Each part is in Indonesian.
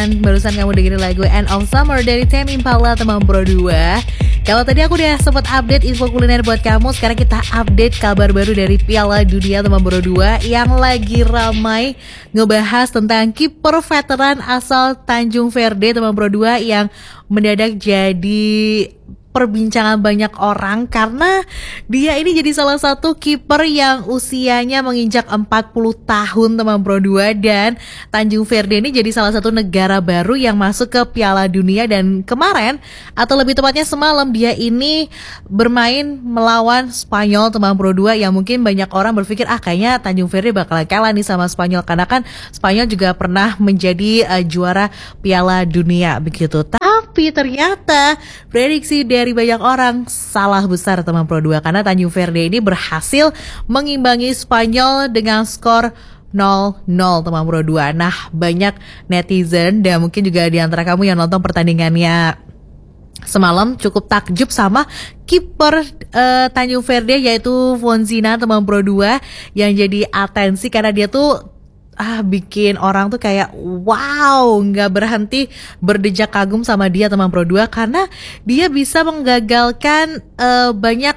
Dan barusan kamu dengerin lagu End of Summer dari Tame Impala teman Pro 2. Kalau tadi aku udah sempat update info kuliner buat kamu, sekarang kita update kabar baru dari Piala Dunia teman Pro 2 yang lagi ramai ngebahas tentang kiper veteran asal Tanjung Verde teman Pro 2 yang mendadak jadi perbincangan banyak orang karena dia ini jadi salah satu kiper yang usianya menginjak 40 tahun teman Pro 2, dan Tanjung Verde ini jadi salah satu negara baru yang masuk ke Piala Dunia. Dan kemarin, atau lebih tepatnya semalam, dia ini bermain melawan Spanyol teman Pro 2 yang mungkin banyak orang berpikir kayaknya Tanjung Verde bakal kalah nih sama Spanyol karena kan Spanyol juga pernah menjadi juara Piala Dunia begitu. Tapi ternyata prediksi dari banyak orang salah besar teman Pro 2 karena Tanjung Verde ini berhasil mengimbangi Spanyol dengan skor 0-0 teman Pro 2. Nah, banyak netizen dan mungkin juga di antara kamu yang nonton pertandingannya semalam cukup takjub sama kiper Tanjung Verde yaitu Fonzina teman Pro 2 yang jadi atensi karena dia tuh bikin orang tuh kayak wow, nggak berhenti berdejak kagum sama dia teman Pro 2 karena dia bisa menggagalkan banyak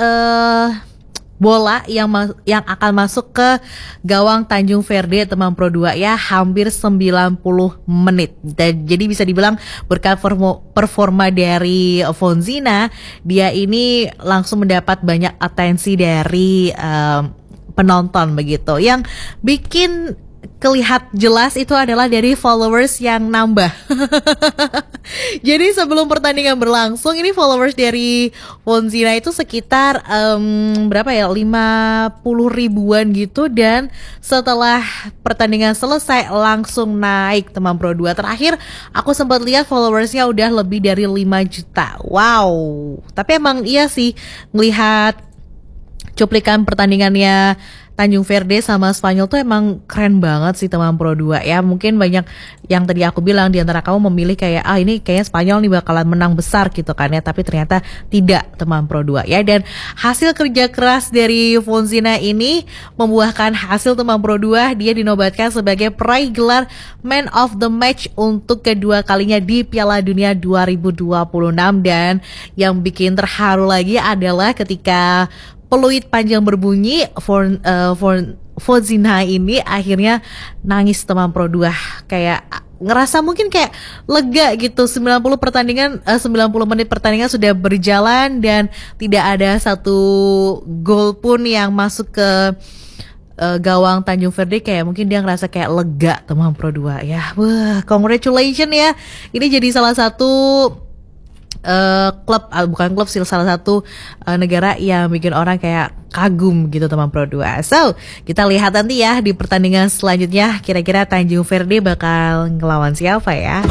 bola yang akan masuk ke gawang Tanjung Verde teman Pro 2 ya, hampir 90 menit. Dan jadi bisa dibilang berkat performa dari Fonzina, dia ini langsung mendapat banyak atensi dari penonton begitu. Yang bikin kelihat jelas itu adalah dari followers yang nambah. Jadi sebelum pertandingan berlangsung, ini followers dari Fonzina itu sekitar 50 ribuan gitu, dan setelah pertandingan selesai langsung naik teman Pro 2. Terakhir aku sempat lihat followersnya udah lebih dari 5 juta. Wow. Tapi emang iya sih, melihat cuplikan pertandingannya Tanjung Verde sama Spanyol tuh emang keren banget sih teman Pro 2 ya. Mungkin banyak yang tadi aku bilang di antara kamu memilih kayak ini kayaknya Spanyol nih bakalan menang besar gitu kan ya, tapi ternyata tidak teman Pro 2 ya. Dan hasil kerja keras dari Fonzina ini membuahkan hasil teman Pro 2. Dia dinobatkan sebagai peraih gelar Man of the Match untuk kedua kalinya di Piala Dunia 2026. Dan yang bikin terharu lagi adalah ketika peluit panjang berbunyi, Fonzina ini akhirnya nangis teman Pro 2. Kayak ngerasa mungkin kayak lega gitu. 90 menit pertandingan sudah berjalan dan tidak ada satu gol pun yang masuk ke gawang Tanjung Verde. Kayak mungkin dia ngerasa kayak lega teman Pro 2 ya. Wah, congratulations ya. Ini jadi salah satu bukan klub sih, salah satu negara yang bikin orang kayak kagum gitu teman Pro 2. So, kita lihat nanti ya di pertandingan selanjutnya kira-kira Tanjung Verde bakal ngelawan siapa ya.